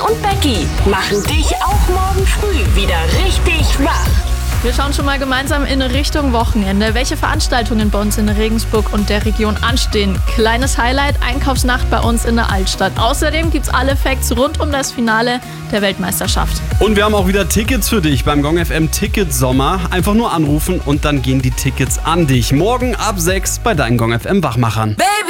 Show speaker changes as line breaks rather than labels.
und Becky machen dich auch morgen früh wieder richtig wach.
Wir schauen schon mal gemeinsam in Richtung Wochenende, welche Veranstaltungen bei uns in Regensburg und der Region anstehen. Kleines Highlight, Einkaufsnacht bei uns in der Altstadt. Außerdem gibt's alle Facts rund um das Finale der Weltmeisterschaft.
Und wir haben auch wieder Tickets für dich beim Gong FM Ticket Sommer. Einfach nur anrufen und dann gehen die Tickets an dich. Morgen ab 6 bei deinen Gong FM Wachmachern.